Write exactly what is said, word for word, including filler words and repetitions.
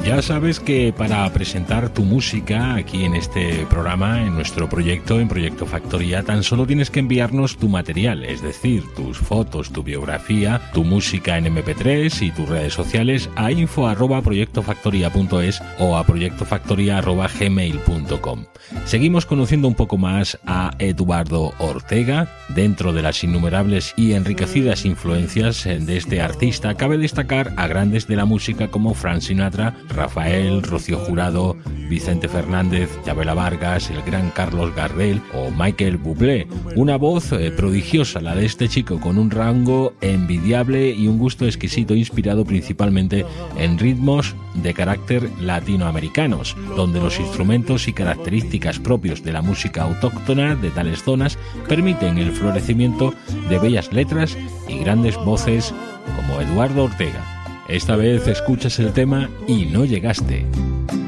Ya sabes que para presentar tu música aquí en este programa, en nuestro proyecto, en Proyecto Factoría, tan solo tienes que enviarnos tu material, es decir, tus fotos, tu biografía, tu música en eme pe tres y tus redes sociales a info arroba proyecto factoría punto es o a proyectofactoría arroba gmail punto com. Seguimos conociendo un poco más a Eduardo Ortega. Dentro de las innumerables y enriquecidas influencias de este artista, cabe destacar a grandes de la música como Frank Sinatra, Rafael, Rocío Jurado, Vicente Fernández, Chabela Vargas, el gran Carlos Gardel o Michael Bublé. Una voz eh, prodigiosa la de este chico, con un rango envidiable y un gusto exquisito, inspirado principalmente en ritmos de carácter latinoamericanos, donde los instrumentos y características propios de la música autóctona de tales zonas permiten el florecimiento de bellas letras y grandes voces como Eduardo Ortega. Esta vez escuchas el tema Y no llegaste.